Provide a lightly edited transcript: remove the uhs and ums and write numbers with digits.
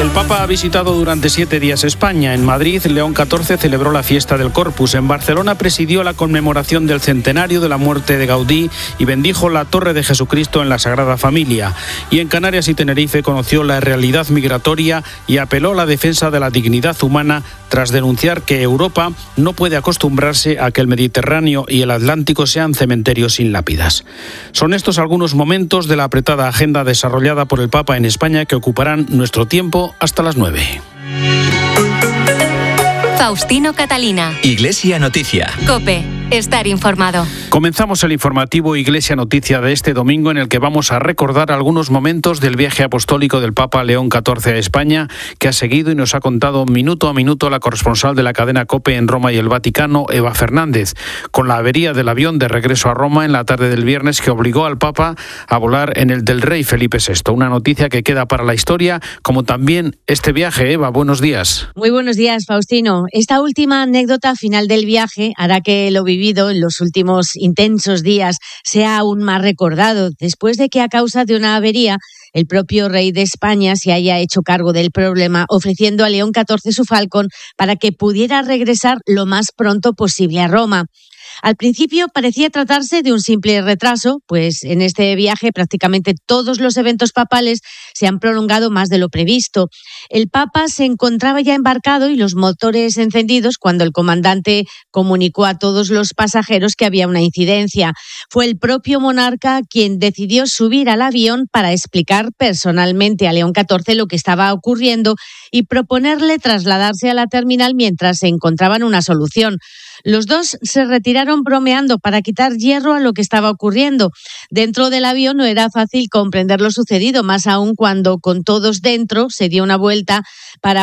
El Papa ha visitado durante 7 días España. En Madrid, León XIV celebró la fiesta del Corpus. En Barcelona presidió la conmemoración del centenario de la muerte de Gaudí y bendijo la Torre de Jesucristo en la Sagrada Familia. Y en Canarias y Tenerife conoció la realidad migratoria y apeló a la defensa de la dignidad humana tras denunciar que Europa no puede acostumbrarse a que el Mediterráneo y el Atlántico sean cementerios sin lápidas. Son estos algunos momentos de la apretada agenda desarrollada por el Papa en España que ocuparán nuestro tiempo hasta las 9. Faustino Catalina. Iglesia Noticia. COPE. Estar informado. Comenzamos el informativo Iglesia Noticia de este domingo, en el que vamos a recordar algunos momentos del viaje apostólico del Papa León XIV a España, que ha seguido y nos ha contado minuto a minuto la corresponsal de la cadena COPE en Roma y el Vaticano, Eva Fernández, con la avería del avión de regreso a Roma en la tarde del viernes que obligó al Papa a volar en el del rey Felipe VI. Una noticia que queda para la historia, como también este viaje. Eva, buenos días. Muy buenos días, Faustino. Esta última anécdota final del viaje hará que lo vivido en los últimos intensos días sea aún más recordado, después de que a causa de una avería el propio rey de España se haya hecho cargo del problema, ofreciendo a León XIV su Falcon para que pudiera regresar lo más pronto posible a Roma. Al principio parecía tratarse de un simple retraso, pues en este viaje prácticamente todos los eventos papales se han prolongado más de lo previsto. El Papa se encontraba ya embarcado y los motores encendidos cuando el comandante comunicó a todos los pasajeros que había una incidencia. Fue el propio monarca quien decidió subir al avión para explicar personalmente a León XIV lo que estaba ocurriendo y proponerle trasladarse a la terminal mientras se encontraban una solución. Los dos se retiraron bromeando para quitar hierro a lo que estaba ocurriendo. Dentro del avión no era fácil comprender lo sucedido, más aún cuando con todos dentro se dio una vuelta para